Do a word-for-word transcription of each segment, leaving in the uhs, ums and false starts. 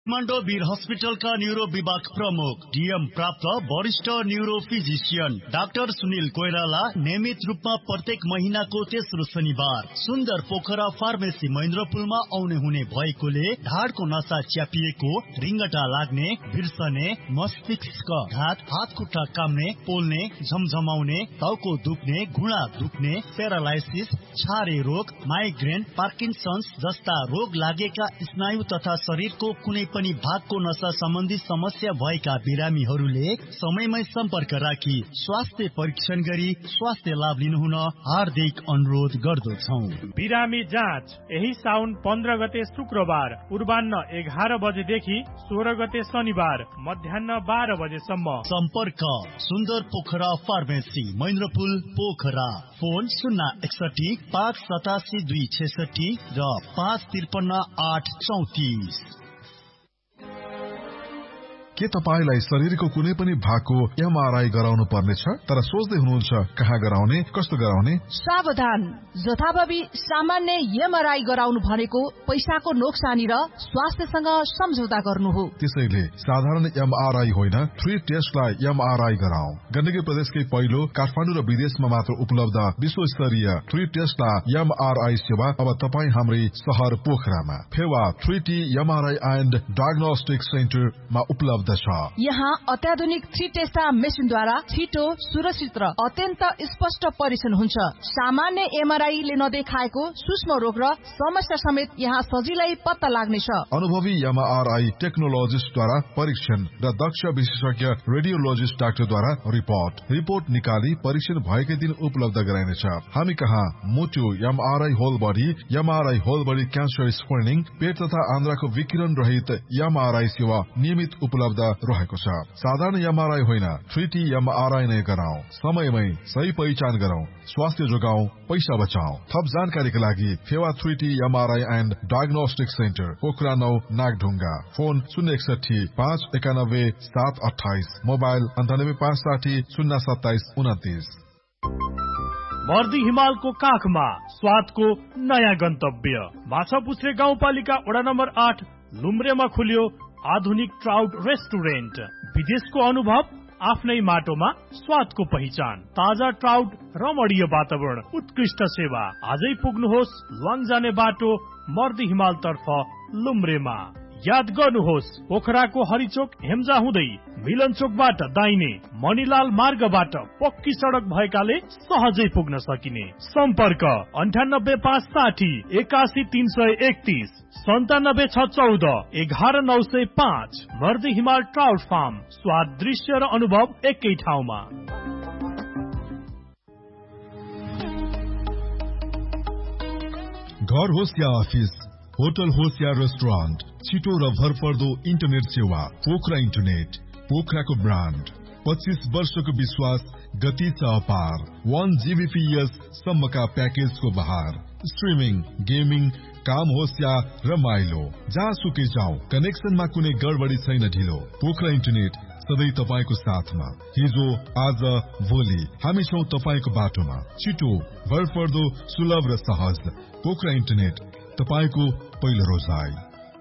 काठमाडौँ वीर हस्पिटलका neuro विभाग प्रमुख DM प्राप्त वरिष्ठ neuro physician doctor Sunil Koirala नियमित रूपमा प्रत्येक महीनाको तेस्रो शनिबार सुन्दर पोखरा फार्मेसी महेन्द्रपुलमा आउने हुने भएकोले ढाडको नसा च्यापिएको, रिङ्गटा लाग्ने, बिर्सने, मस्तिष्क घात, हात खुट्टा काम्ने, पोल्ने, झमझमाउने, टाउको दुख्ने, घुँडा दुख्ने, प्यारालाइसिस, छारे रोग, माइग्रेन, पार्किन्सन्स जस्ता रोग लागेका स्नायु तथा शरीरको कुनै पनि भागको नसा सम्बन्धी समस्या भएका बिरामीहरूले समयमै सम्पर्क राखी स्वास्थ्य परीक्षण गरी स्वास्थ्य लाभ लिनुहुन हार्दिक अनुरोध गर्दछौं। बिरामी जाँच यही साउन पन्ध्र गते शुक्रबार पूर्वाह्न एघार बजेदेखि सोह्र गते शनिबार मध्याह्न बाह्र बजेसम्म। सम्पर्क सुन्दर पोखरा फार्मेसी महेन्द्रपुल पोखरा। फोन शून्य एकसठी पाँच सतासी दुई छेसठी र पाँच त्रिपन्न आठ चौतिस। के तपाईलाई शरीरको कुनै पनि भागको एमआरआई गराउनु पर्नेछ तर सोच्दै हुनुहुन्छ कहाँ गराउने, कस्तो गराउने? सावधान, जथाभावी सामान्य एमआरआई गराउनु भनेको पैसाको नोक्सानी र स्वास्थ्यसँग सम्झौता गर्नु हो। त्यसैले साधारण एमआरआई होइन, थ्री टेस्टलाई एमआरआई गराऊ। गण्डकी प्रदेशकै पहिलो काठमाडौँ र विदेशमा मात्र उपलब्ध विश्वस्तरीय थ्री टेस्टलाई एमआरआई सेवा अब तपाईँ हाम्रै शहर पोखरामा Phewa three T MRI and diagnostic सेन्टरमा उपलब्ध। यहाँ अत्याधुनिक थ्री टेस्टा मेसिनद्वारा छिटो, सुरक्षित र अत्यन्त स्पष्ट परीक्षण हुन्छ। सामान्य एमआरआईले नदेखाएको सूक्ष्म रोग र समस्या समेत यहाँ सजिलै पत्ता लाग्नेछ। अनुभवी एमआरआई टेक्नोलोजिस्टद्वारा परीक्षण र दक्ष विशेषज्ञ रेडियोलोजिस्ट डाक्टरद्वारा रिपोर्ट रिपोर्ट निकाली परीक्षण भएकै दिन उपलब्ध गराइनेछ। हामी कहाँ मुटु MRI whole body, MRI whole body cancer screening, पेट तथा आन्द्राको विकिरण रहित एमआरआई सेवा नियमित उपलब्ध रहेको छ। साधारण एमआरआई होइन, थ्री टी एमआरआई नै गराऊ। समयमै सही पहिचान गराऊ, स्वास्थ्य जोगाऊ, पैसा बचाऊ। थप जानकारीका लागि Phewa three T MRI and diagnostic centre Pokhara नौ नागढुङ्गा। फोन शून्य एकसठी पाँच एकानब्बे सात अठाइस, मोबाइल अन्ठानब्बे पाँच साठी शून्य सत्ताइस उन्तिस। मर्दी हिमालको काखमा स्वादको नयाँ गन्तव्य माछापुछ्रे गाउँपालिका वडा नम्बर आठ लुम्रेमा खुल्यो आधुनिक ट्राउट रेस्टुरेन्ट। विदेशको अनुभव आफ्नै माटोमा स्वादको पहिचान, ताजा ट्राउट, रमणीय वातावरण, उत्कृष्ट सेवा। आजै पुग्नुहोस् लङजाने बाटो मर्दी हिमाल तर्फ लुम्रेमा। याद गर्नुहोस् पोखराको हरिचोक हेम्जा हुँदै मिलन चोकबाट दाहिने मणिलाल मार्गबाट पक्की सडक भएकाले सहजै पुग्न सकिने। सम्पर्क अन्ठानब्बे पाँच साठी एकासी तीन सय एकतिस सन्तानब्बे छ चौध एघार नौ सय पाँच। मर्दी हिमाल ट्राउट फार्म, स्वाद, दृश्य र अनुभव एकै ठाउँमा। घर होस् या अफिस, होटल होस् या रेस्टुरेन्ट, छिटो र भरपर्दो इन्टरनेट सेवा पोखरा इन्टरनेट। पोखराको ब्रान्ड, पच्चीस वर्षको विश्वास, गति छ अपार। वन जीबीपीएस सम्मका प्याकेजको बहार। स्ट्रिमिङ, गेमिङ, काम होस् या रमाइलो, जहाँ सुकै जाऊ कनेक्सनमा कुनै गडबडी छैन ढिलो। पोखरा इन्टरनेट सधैँ तपाईँको साथमा। हिजो, आज, भोलि हामी छौं तपाईँको बाटोमा। छिटो, भरपर्दो, सुलभ र सहज। पोखरा इन्टरनेट, तपाईँको पहिलो रोजगार।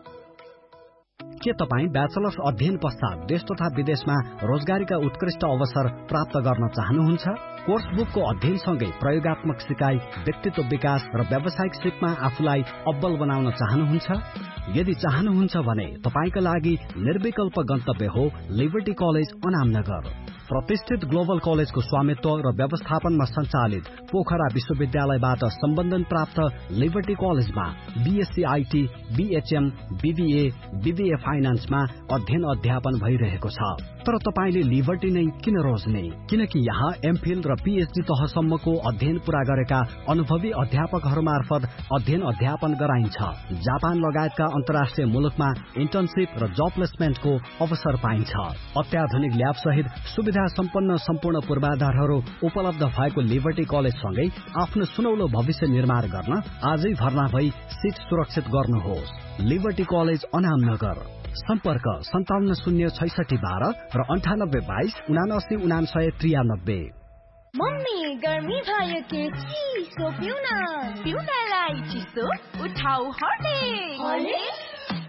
के तपाईँ ब्याचलर्स अध्ययन पश्चात देश तथा विदेशमा रोजगारीका उत्कृष्ट अवसर प्राप्त गर्न चाहनुहुन्छ? कोर्स बुकको अध्ययनसँगै प्रयोगात्मक सिकाइ, व्यक्तित्व विकास र व्यावसायिक सिपमा आफूलाई अब्बल बनाउन चाहनुहुन्छ? यदि चाहनुहुन्छ भने तपाईका लागि निर्विकल्प गन्तव्य हो लिबर्टी कलेज अनामनगर। प्रतिष्ठित ग्लोबल कलेजको स्वामित्व र व्यवस्थापनमा सञ्चालित पोखरा विश्वविद्यालयबाट सम्बन्धन प्राप्त लिबर्टी कलेजमा BSc IT, BHM, BBA, BBA फाइनान्समा अध्ययन अध्यापन भइरहेको छ। तर तपाईले लिबर्टी नै किन रोज्ने? किनकि यहाँ एमफिल र पीएचडी तहसम्मको अध्ययन पूरा गरेका अनुभवी अध्यापकहरू मार्फत अध्ययन अध्यापन गराइन्छ। जापान लगायतका अन्तर्राष्ट्रिय मुलुकमा इन्टर्नशिप र जब प्लेसमेन्टको अवसर पाइन्छ। अत्याधुनिक ल्याब सहित सुविधा सम्पन्न सम्पूर्ण पूर्वाधारहरू उपलब्ध भएको लिबर्टी कलेजसँगै आफ्नो सुनौलो भविष्य निर्माण गर्न आजै भर्ना भई सिट सुरक्षित गर्नुहोस्। Liberty college Anamnagar. सम्पर्क सन्ताउन्न शून्य छैसठी बाह्र र अन्ठानब्बे बाइस उनासी उनासय त्रियानब्बे। मम्मी गर्मी भयो के चिसो पिउन पिउनलाई चिसो उठाउ हर्लिक्स।